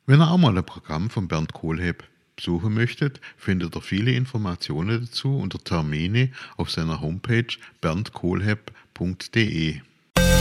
Wenn ihr auch mal ein Programm von Bernd Kohlhepp besuchen möchtet, findet ihr viele Informationen dazu unter Termine auf seiner Homepage berndkohlhepp.de.